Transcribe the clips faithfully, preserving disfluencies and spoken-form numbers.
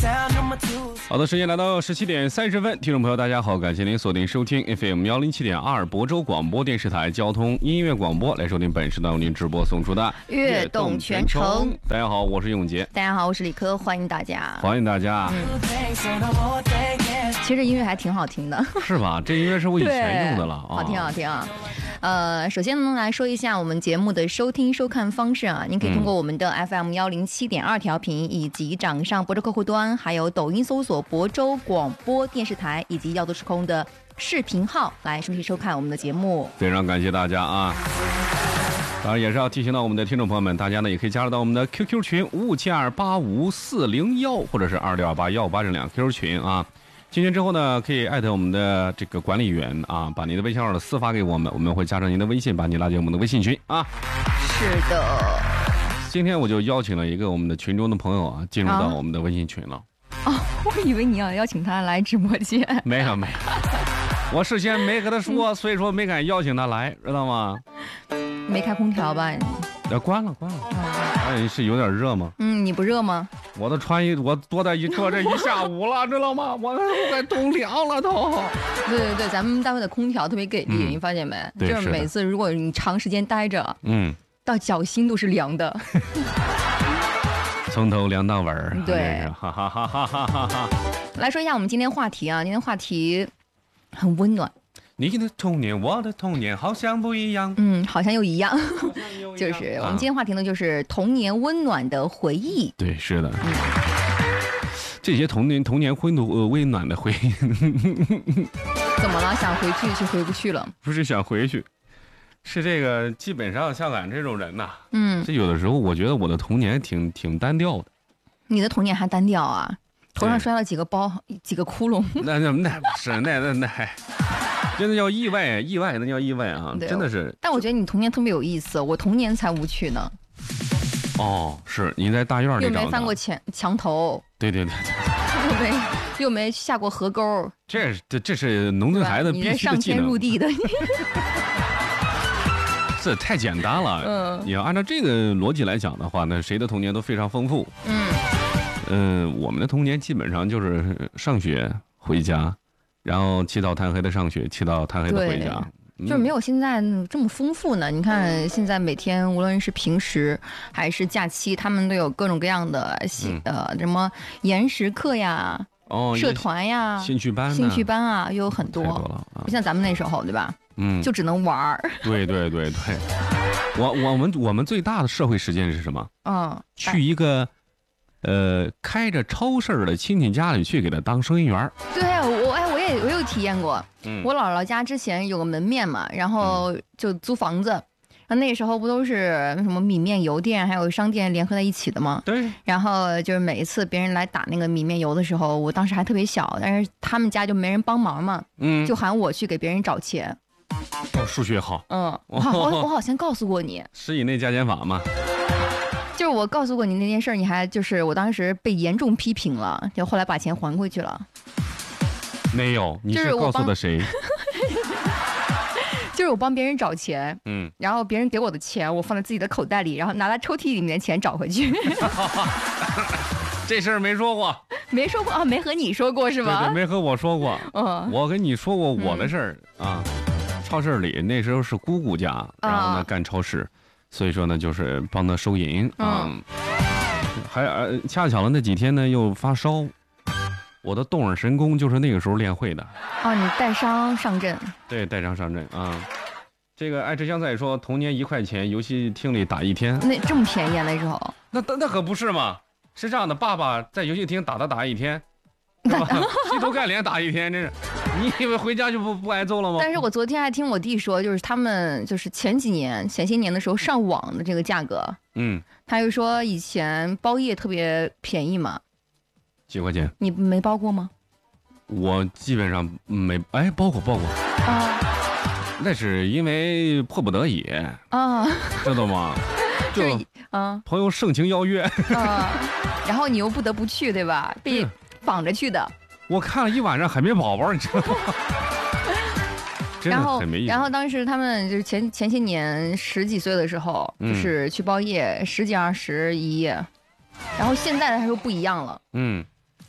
好的，时间来到十七点三十分，听众朋友大家好，感谢您锁定收听 F M 幺零七点二亳州广播电视台交通音乐广播，来收听本时段为您直播送出的悦动全程。 大家好，我是永杰。 大家好，我是李科，欢迎大家。 欢迎大家。 嗯、其实这音乐还挺好听的， 是吧？这音乐是我以前用的了， 好听好听啊。呃，首先呢，来说一下我们节目的收听收看方式啊，您可以通过我们的 F M 幺零七点二调频，以及掌上亳州客户端，还有抖音搜索亳州广播电视台，以及耀都时空的视频号来收听收看我们的节目。 非常感谢大家啊！当然也是要提醒到我们的听众朋友们，大家呢也可以加入到我们的 Q Q 群五五七二八五四零幺，或者是二六二八幺八这两 Q Q 群啊。进群之后呢，可以艾特我们的这个管理员啊，把你的微信号私发给我们，我们会加上您的微信，把你拉进我们的微信群啊。 是的。 今天我就邀请了一个我们的群中的朋友啊，进入到我们的微信群了。 哦，我以为你要邀请他来直播间。 没有没有，我事先没跟他说，所以说没敢邀请他来，知道吗？ 没开空调吧？ 呃，关了关了。哎，是有点热吗？ 嗯，你不热吗？ 我都穿一，我多在一坐这一下午了，知道吗？我都快冻凉了都。 对对对，咱们单位的空调特别给力，嗯、你发现没？就是每次如果你长时间待着，嗯，到脚心都是凉的。 从头凉到尾儿。 对， 哈哈哈哈哈哈。 来说一下我们今天话题啊，今天话题很温暖。 你的童年，我的童年，好像不一样。 嗯，好像又一样。就是我们今天话题呢，就是童年温暖的回忆。 对，是的。嗯、这些童年童年温暖呃温暖的回忆。 怎么了？想回去就回不去了？ 不是想回去，是这个基本上像俺这种人呐、啊， 嗯， 这有的时候我觉得我的童年挺挺单调的。 你的童年还单调啊？头上摔了几个包，几个窟窿？ 那那那不是那那那。真的叫意外，意外那叫意外啊！真的是。 但我觉得你童年特别有意思，我童年才无趣呢。 哦，是你在大院里又没翻过墙墙头。 对对对对。 又没又没下过河沟。 这这这是农村孩子必须的技能。 你这上天入地的。 这太简单了。嗯。你要按照这个逻辑来讲的话，那谁的童年都非常丰富。嗯。嗯、呃，我们的童年基本上就是上学回家。然后起早贪黑的上学，起早贪黑的回家， 就是没有现在这么丰富呢。你看现在每天无论是平时还是假期，他们都有各种各样的嗯、呃什么延时课呀、哦、社团呀、 兴趣班、 兴趣班啊，又有很多， 多了啊、 不像咱们那时候，对吧？ 嗯， 就只能玩儿。 对对对对，我我们我们最大的社会实践是什么？ 嗯， 去一个。呃，开着超市的亲戚家里去给他当收银员。 对，我哎，我也我有体验过。嗯，我姥姥家之前有个门面嘛，然后就租房子。然后那时候不都是什么米面油店还有商店联合在一起的吗？ 对。 然后就是每一次别人来打那个米面油的时候，我当时还特别小，但是他们家就没人帮忙嘛，嗯，就喊我去给别人找钱。 哦，数学好。 嗯，我我我好像告诉过你。 是以内加减法吗？ 就是我告诉过你那件事，你还就是我当时被严重批评了，就后来把钱还回去了。 没有，你是告诉的谁？ 就是我帮别人找钱，嗯，然后别人给我的钱，我放在自己的口袋里，然后拿在抽屉里面的钱找回去。 这事儿没说过， 没说过啊，没和你说过是吧？ 对对，没和我说过。嗯，我跟你说过我的事儿、嗯、啊。超市里那时候是姑姑家，然后呢、啊、干超市。所以说呢，就是帮他收银啊、嗯，还呃恰巧了那几天呢又发烧，我的动耳神功就是那个时候练会的。 哦，你带伤上阵？ 对，带伤上阵啊。这个爱吃香菜说，童年一块钱，游戏厅里打一天， 那这么便宜啊那时候？ 那那可不是嘛，是这样的，爸爸在游戏厅打他打一天，是吧？劈头盖脸打一天，这是。你以为回家就不不挨揍了吗？ 但是我昨天还听我弟说，就是他们就是前几年前些年的时候上网的这个价格，嗯，他就说以前包夜特别便宜嘛， 几块钱？ 你没包过吗？ 我基本上没，哎，包过包过啊，那是因为迫不得已啊，知道吗？就啊，朋友盛情邀约啊，然后你又不得不去，对吧？被绑着去的。 我看了一晚上海绵宝宝，你知道吗？ 然后，然后当时他们就是前前些年十几岁的时候，嗯、就是去包夜，十几二十一夜。然后现在他说不一样了，嗯，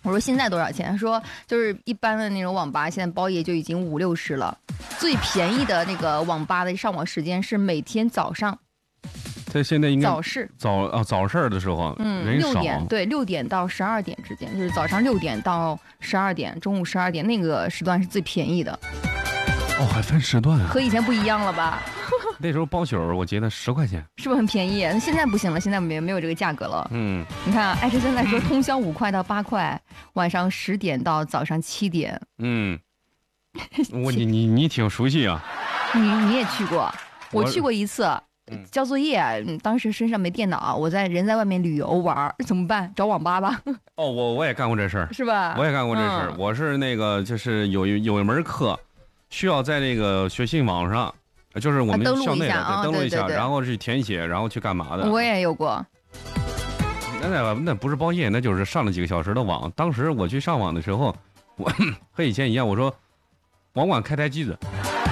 我说现在多少钱？他说就是一般的那种网吧，现在包夜就已经五六十了。最便宜的那个网吧的上网时间是每天早上。 他现在应该早市早啊早市的时候， 嗯， 人少六点对六点到十二点之间，就是早上六点到十二点，中午十二点那个时段是最便宜的。 哦，还分时段啊？ 和以前不一样了吧？ 那时候包宿我觉得十块钱， 是不是很便宜？现在不行了，现在没没有这个价格了。 嗯， 你看啊，爱车现在说通宵五块到八块，晚上十点到早上七点。 嗯，我你你你挺熟悉啊。 你你也去过？我去过一次。 嗯、 交作业，当时身上没电脑，我在人在外面旅游玩，怎么办？找网吧吧。 哦，我我也干过这事儿， 是吧？ 我也干过这事儿、嗯。我是那个就是有一有一门课，需要在那个学信网上，就是我们校内的、 啊、 登录一下， 对对对对， 然后去填写，然后去干嘛的。 我也有过。 那那那不是包夜，那就是上了几个小时的网。当时我去上网的时候，我和以前一样，我说网管开台机子，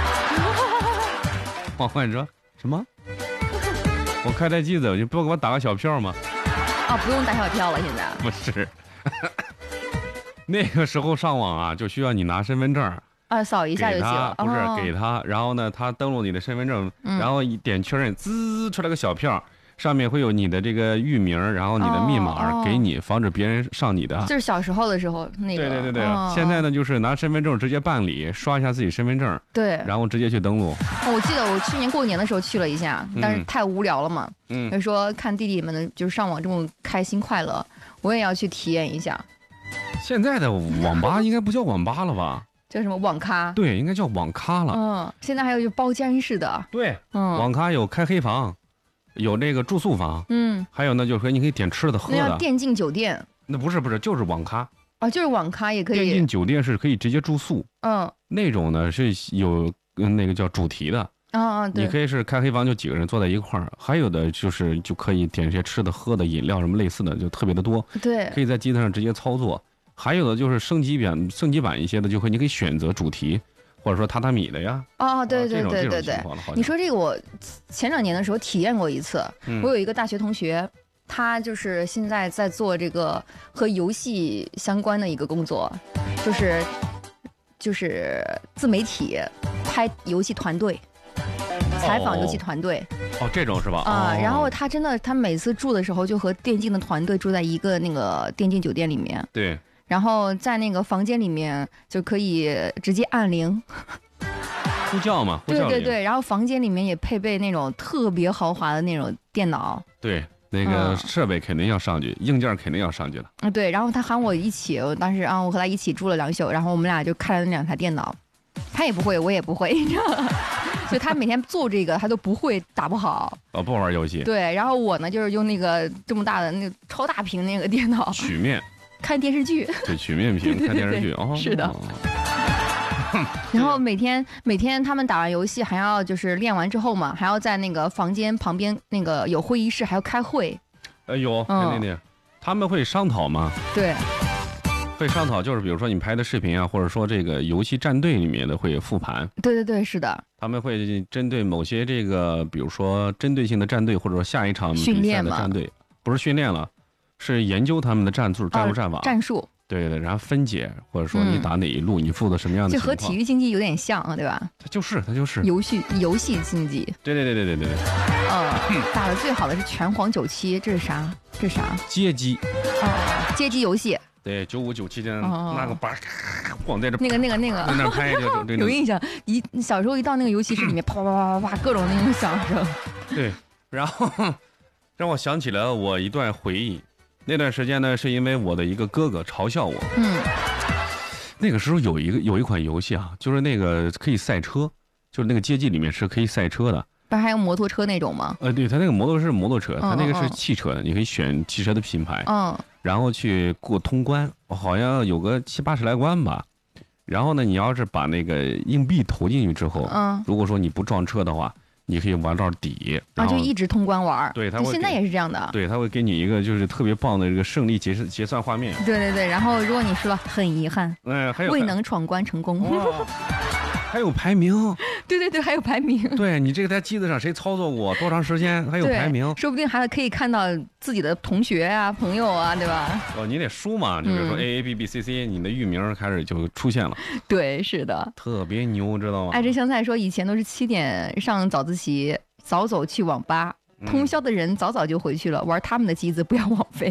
网管说什么？我开台机子，我就不给我打个小票吗？ 哦，不用打小票了，现在不是。那个时候上网啊，就需要你拿身份证啊，扫一下就行了。 不是、 哦、 给他，然后呢，他登录你的身份证， 嗯、 然后一点确认，滋出来个小票，上面会有你的这个域名，然后你的密码、 哦、 给你，防止别人上你的。 就是小时候的时候那个。 对对对对、 哦， 现在呢就是拿身份证直接办理，刷一下自己身份证， 对， 然后直接去登录。 我记得我去年过年的时候去了一下，但是太无聊了嘛。 嗯， 就说看弟弟们的就是上网这么开心快乐，我也要去体验一下。 现在的网吧应该不叫网吧了吧？ 叫什么网咖？ 对，应该叫网咖了。 嗯，现在还有就包间式的。 对， 嗯， 网咖有开黑房，有那个住宿房， 嗯， 还有呢，就是说你可以点吃的喝的。 那叫电竞酒店。 那不是不是，就是网咖。 啊，就是网咖也可以。 电竞酒店是可以直接住宿。 嗯， 那种呢是有那个叫主题的。 啊啊，对。 你可以是开黑房，就几个人坐在一块儿；还有的就是就可以点些吃的、喝的、饮料什么类似的，就特别的多。 对， 可以在机子上直接操作。还有的就是升级版、升级版一些的，就会你可以选择主题，或者说榻榻米的呀。 哦，对对对对对。你说这个，我前两年的时候体验过一次。 嗯、 我有一个大学同学，他就是现在在做这个和游戏相关的一个工作，就是就是自媒体拍游戏团队。采访游戏团队。 哦，这种是吧？ 啊、 哦， 然后他真的，他每次住的时候就和电竞的团队住在一个那个电竞酒店里面。 对。 然后在那个房间里面就可以直接按铃， 呼叫嘛，呼叫对对对。然后房间里面也配备那种特别豪华的那种电脑。 对，那个设备肯定要上去，嗯、硬件肯定要上去了。 嗯，对。然后他喊我一起，我当时啊，我和他一起住了两宿，然后我们俩就开了那两台电脑，他也不会，我也不会，你知道吗？所以他每天做这个，他都不会，打不好。 哦，不玩游戏。 对，然后我呢，就是用那个这么大的那个超大屏那个电脑。 曲面。 看电视剧。 对，曲面屏看电视剧。哦， 是的。然后每天每天他们打完游戏，还要就是练完之后嘛，还要在那个房间旁边那个有会议室，还要开会。 呃，有肯定的，他们会商讨嘛。 对。 会商讨，就是比如说你拍的视频啊，或者说这个游戏战队里面的会复盘。 对对对，是的。 他们会针对某些这个，比如说针对性的战队，或者说下一场比赛的战队，不是训练了，是研究他们的战术、战术、战法、 战术。 对对，然后分解，或者说你打哪一路，嗯、你负责什么样的情况。 这和体育竞技有点像，对吧？ 它就是它就是游戏游戏竞技。 对对对对对对对。 嗯，打的最好的是拳皇九七，这是啥？这是啥？ 街机。 哦，街机游戏。 对，九五九七的那个把晃在这， 那个那个那个， 在那拍就就有印象。一小时候一到那个游戏室里面，啪啪啪啪啪，各种那种响声。 对，然后让我想起了我一段回忆。那段时间呢，是因为我的一个哥哥嘲笑我。 嗯。 那个时候有一个有一款游戏啊，就是那个可以赛车，就是那个街机里面是可以赛车的。 不是还有摩托车那种吗？ 呃，对，它那个摩托是摩托车，它那个是汽车的，你可以选汽车的品牌。 嗯。 然后去过通关，好像有个七八十来关吧。然后呢，你要是把那个硬币投进去之后， 嗯， 如果说你不撞车的话，你可以玩到底。 啊，就一直通关玩。 对，他会现在也是这样的。 对，他会给你一个就是特别棒的这个胜利结结算画面。 对对对，然后如果你输了，很遗憾， 哎，还有未能闯关成功。 还有排名。 对对对，还有排名。 对你这台机子上谁操作过多长时间，还有排名， 说不定还可以看到自己的同学啊、朋友啊，对吧？ 哦，你得输嘛，就比如说 A A B B C C，、嗯、你的域名开始就出现了。 对，是的， 特别牛，知道吗？ 爱吃香菜说，以前都是七点上早自习，早走去网吧，通宵的人早早就回去了，玩他们的机子，不要枉费。